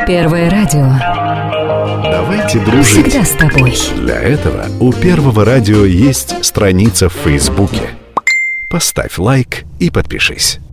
Первое радио. Давайте дружить. Всегда с тобой. Для этого у Первого радио есть страница в Фейсбуке. Поставь лайк и подпишись.